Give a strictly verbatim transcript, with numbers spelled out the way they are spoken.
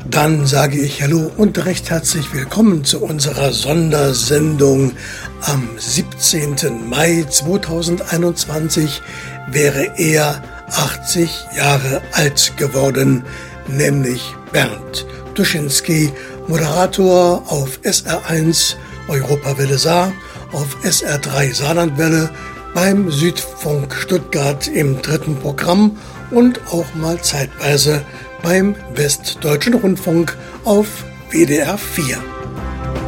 Dann sage ich Hallo und recht herzlich willkommen zu unserer Sondersendung. Am siebzehnten Mai zweitausendeinundzwanzig wäre er achtzig Jahre alt geworden, nämlich Bernd Tuschinski, Moderator auf S R eins Europawelle Saar, auf S R drei Saarlandwelle, beim Südfunk Stuttgart im dritten Programm und auch mal zeitweise beim Westdeutschen Rundfunk auf W D R vier.